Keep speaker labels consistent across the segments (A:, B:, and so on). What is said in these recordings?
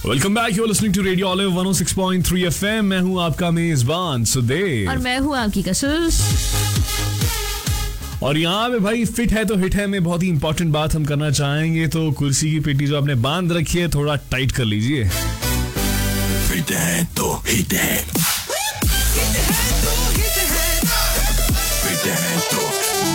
A: Welcome back, you are listening to radio olive 106.3 FM। मैं हूं आपका मेजबान सुदेव
B: और मैं हूं आपकी कशिश।
A: और यहाँ पे भाई फिट है तो हिट है में बहुत ही इंपॉर्टेंट बात हम करना चाहेंगे। तो कुर्सी की पेटी जो आपने बांध रखी है थोड़ा टाइट कर लीजिए।
C: फिट है तो हिट है, फिट है तो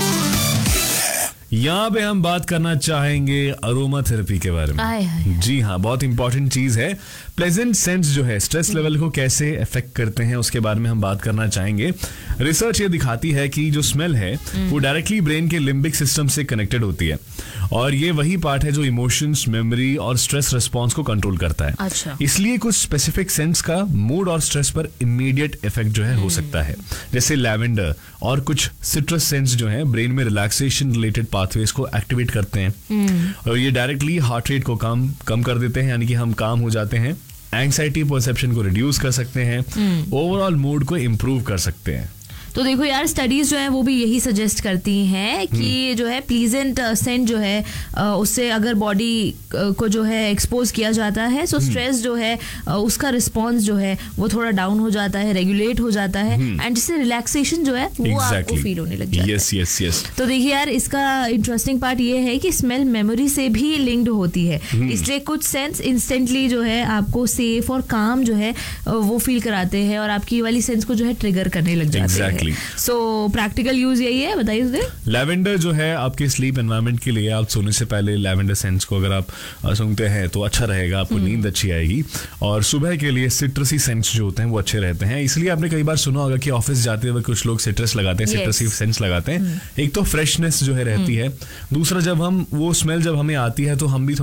A: यहाँ पे हम बात करना चाहेंगे अरोमा थेरेपी के बारे में। जी हाँ, बहुत इंपॉर्टेंट चीज है। प्लेजेंट सेंस जो है स्ट्रेस लेवल को कैसे अफेक्ट करते हैं उसके बारे में हम बात करना चाहेंगे। रिसर्च ये दिखाती है कि जो स्मेल है वो डायरेक्टली ब्रेन के लिम्बिक सिस्टम से कनेक्टेड होती है और ये वही पार्ट है जो इमोशंस, मेमोरी और स्ट्रेस रिस्पॉन्स को कंट्रोल करता है।
B: अच्छा।
A: इसलिए कुछ स्पेसिफिक सेंस का मूड और स्ट्रेस पर इमीडिएट इफेक्ट जो है हो सकता है। जैसे लैवेंडर और कुछ सिट्रस सेंस जो है ब्रेन में रिलैक्सेशन रिलेटेड पाथवेज को एक्टिवेट करते हैं और ये डायरेक्टली हार्ट रेट को कम कर देते हैं, यानी कि हम काम हो जाते हैं। एंग्जाइटी परसेप्शन को रिड्यूस कर सकते हैं, ओवरऑल मूड को इम्प्रूव कर सकते हैं।
B: तो देखो यार, स्टडीज जो है वो भी यही सजेस्ट करती हैं कि जो है प्लीजेंट सेंट जो है उससे अगर बॉडी को जो है एक्सपोज किया जाता है तो स्ट्रेस जो है उसका रिस्पॉन्स जो है वो थोड़ा डाउन हो जाता है, रेगुलेट हो जाता है एंड जिससे रिलैक्सेशन जो है वो आपको फील होने लग जाता है।
A: यस।
B: तो देखिए यार, इसका इंटरेस्टिंग पार्ट ये है कि स्मेल मेमोरी से भी लिंक्ड होती है, इसलिए कुछ सेंस इंस्टेंटली जो है आपको सेफ और काम जो है वो फील कराते हैं और आपकी वाली सेंस को जो है ट्रिगर करने लग जाते हैं। सो प्रैक्टिकल यूज यही है, बताइए उसे।
A: लैवेंडर जो है आपके स्लीप एनवायरनमेंट के लिए, आप सोने से पहले लैवेंडर सेंस को अगर आप सूंघते हैं तो अच्छा रहेगा, आपको नींद अच्छी आएगी। और सुबह के लिए सिट्रसी सेंस जो होते हैं वो अच्छे रहते हैं। इसलिए आपने कई बार सुना होगा कि ऑफिस जाते हुए कुछ लोग सिट्रस लगाते हैं, सिट्रसी सेंस लगाते हैं। एक तो फ्रेशनेस जो है रहती है, दूसरा जब हम वो स्मेल जब हमें आती है तो हम भी